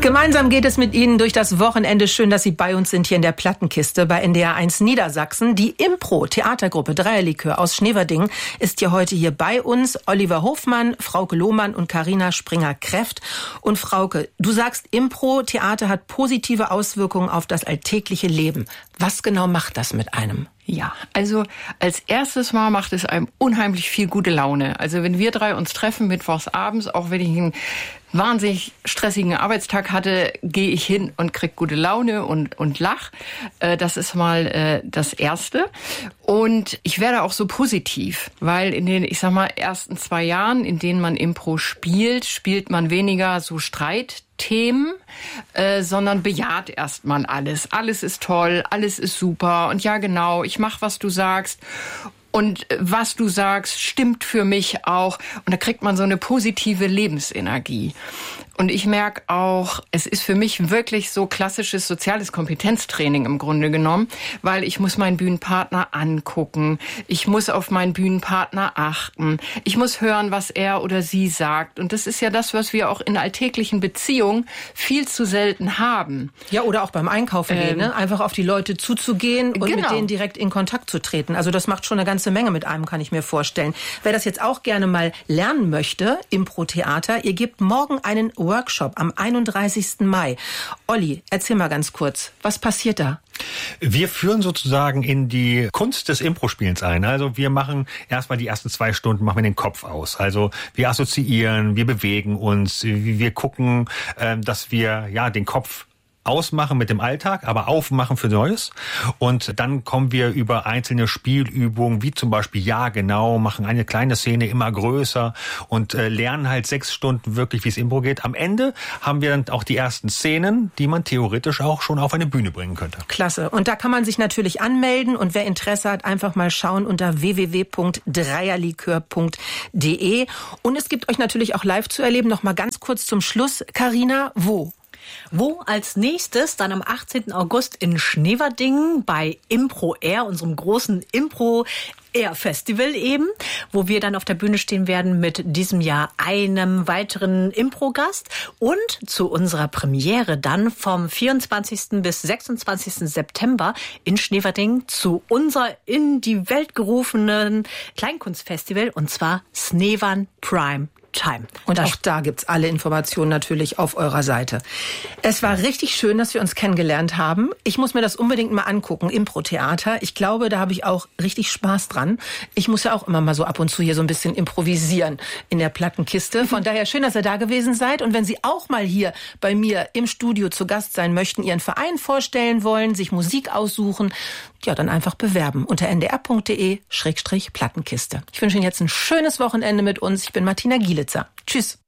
Gemeinsam geht es mit Ihnen durch das Wochenende. Schön, dass Sie bei uns sind hier in der Plattenkiste bei NDR 1 Niedersachsen. Die Impro-Theatergruppe Dreierlikör aus Schneverdingen ist ja heute hier bei uns. Oliver Hofmann, Frauke Lohmann und Carina Springer-Kreft. Und Frauke, du sagst, Impro-Theater hat positive Auswirkungen auf das alltägliche Leben. Was genau macht das mit einem? Ja, also als erstes Mal macht es einem unheimlich viel gute Laune. Also wenn wir drei uns treffen mittwochs abends, auch wenn ich einen wahnsinnig stressigen Arbeitstag hatte, gehe ich hin und krieg gute Laune und lach. Das ist mal das Erste. Und ich werde auch so positiv, weil in den, ich sag mal, ersten 2 Jahren, in denen man Impro spielt man weniger so Streitthemen, sondern bejaht erstmal alles. Alles ist toll, alles ist super und ja genau, ich mach, was du sagst. Und was du sagst, stimmt für mich auch. Und da kriegt man so eine positive Lebensenergie. Und ich merke auch, es ist für mich wirklich so klassisches soziales Kompetenztraining im Grunde genommen, weil ich muss meinen Bühnenpartner angucken, ich muss auf meinen Bühnenpartner achten, ich muss hören, was er oder sie sagt. Und das ist ja das, was wir auch in alltäglichen Beziehungen viel zu selten haben. Ja, oder auch beim Einkaufen gehen, ne? Einfach auf die Leute zuzugehen und mit denen direkt in Kontakt zu treten. Also das macht schon eine ganze Menge mit einem, kann ich mir vorstellen. Wer das jetzt auch gerne mal lernen möchte, Impro-Theater, ihr gebt morgen einen Workshop am 31. Mai. Olli, erzähl mal ganz kurz, was passiert da? Wir führen sozusagen in die Kunst des Impro-Spielens ein. Also wir machen erstmal die ersten 2 Stunden, machen wir den Kopf aus. Also wir assoziieren, wir bewegen uns, wir gucken, dass wir ja den Kopf ausmachen mit dem Alltag, aber aufmachen für Neues. Und dann kommen wir über einzelne Spielübungen, wie zum Beispiel ja genau, machen eine kleine Szene immer größer und lernen halt 6 Stunden wirklich, wie es Impro geht. Am Ende haben wir dann auch die ersten Szenen, die man theoretisch auch schon auf eine Bühne bringen könnte. Klasse. Und da kann man sich natürlich anmelden und wer Interesse hat, einfach mal schauen unter www.dreierlikör.de. Und es gibt euch natürlich auch live zu erleben. Noch mal ganz kurz zum Schluss. Carina, wo? Wo als nächstes? Dann am 18. August in Schneverdingen bei Impro Air, unserem großen Impro Air Festival eben, wo wir dann auf der Bühne stehen werden mit diesem Jahr einem weiteren Impro-Gast und zu unserer Premiere dann vom 24. bis 26. September in Schneverdingen zu unserer in die Welt gerufenen Kleinkunstfestival und zwar Snevan Prime Time. Und auch da gibt's alle Informationen natürlich auf eurer Seite. Es war richtig schön, dass wir uns kennengelernt haben. Ich muss mir das unbedingt mal angucken, Impro-Theater. Ich glaube, da habe ich auch richtig Spaß dran. Ich muss ja auch immer mal so ab und zu hier so ein bisschen improvisieren in der Plattenkiste. Von daher schön, dass ihr da gewesen seid. Und wenn Sie auch mal hier bei mir im Studio zu Gast sein möchten, Ihren Verein vorstellen wollen, sich Musik aussuchen, ja, dann einfach bewerben unter ndr.de/Plattenkiste. Ich wünsche Ihnen jetzt ein schönes Wochenende mit uns. Ich bin Martina Gielitzer. Tschüss.